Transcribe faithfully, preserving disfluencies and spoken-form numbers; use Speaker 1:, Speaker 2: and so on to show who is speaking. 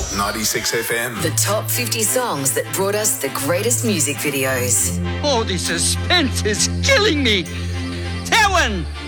Speaker 1: ninety-six F M.
Speaker 2: The top fifty songs that brought us the greatest music videos.
Speaker 3: Oh, the suspense is killing me. Tewan!